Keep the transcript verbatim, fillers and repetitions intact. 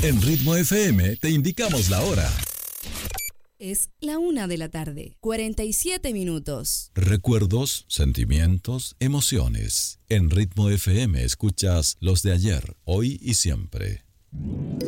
En Ritmo F M te indicamos la hora. Es la una de la tarde, cuarenta y siete minutos. Recuerdos, sentimientos, emociones. En Ritmo F M escuchas los de ayer, hoy y siempre.